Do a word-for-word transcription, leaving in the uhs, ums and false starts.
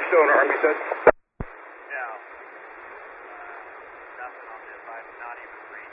still in Army said? No. Uh, nothing on this. I'm not even reading.